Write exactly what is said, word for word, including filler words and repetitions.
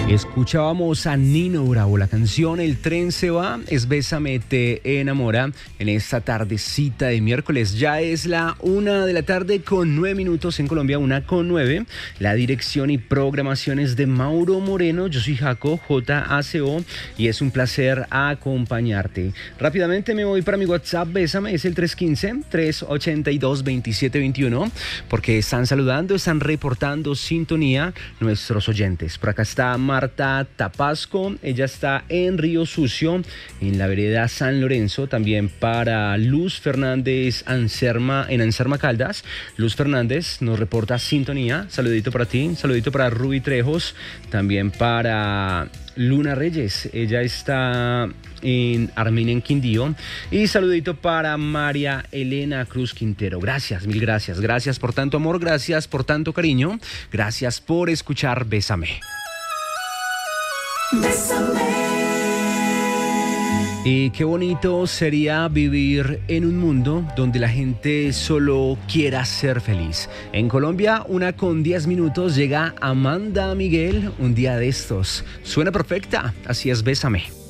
Escuchábamos a Nino Bravo, la canción El tren se va, es Bésame te enamora, en esta tardecita de miércoles. Ya es la una de la tarde con nueve minutos en Colombia, una con nueve. La dirección y programación es de Mauro Moreno, yo soy Jaco, J A C O, y es un placer acompañarte. Rápidamente me voy para mi WhatsApp, Bésame, es el tres uno cinco, tres ocho dos, dos siete dos uno, porque están saludando, están reportando sintonía nuestros oyentes. Por acá está Marta Tapasco, ella está en Río Sucio, en la vereda San Lorenzo. También para Luz Fernández Anserma, en Anserma Caldas. Luz Fernández nos reporta sintonía, saludito para ti, saludito para Ruby Trejos, también para Luna Reyes, ella está en Armenia, en Quindío, y saludito para María Elena Cruz Quintero. Gracias, mil gracias, gracias por tanto amor, gracias por tanto cariño, gracias por escuchar Bésame. Bésame. Y qué bonito sería vivir en un mundo donde la gente solo quiera ser feliz. En Colombia, una con diez minutos, llega Amanda Miguel, un día de estos. Suena perfecta, así es Bésame.